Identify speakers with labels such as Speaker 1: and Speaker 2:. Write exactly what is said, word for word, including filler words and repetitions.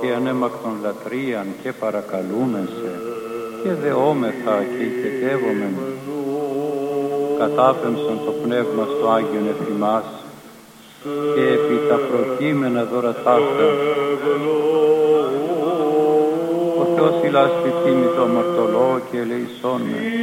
Speaker 1: και ανέμακτον λατρείαν και παρακαλούμεν σε και δεόμεθα και οικετεύομεν κατάπεμψον το πνεύμα στο Άγιον εφημάς και επί τα προκείμενα δώρα ταύτα ο Θεός ηλάστη τίμη το αμαρτωλό και ελεησόν με.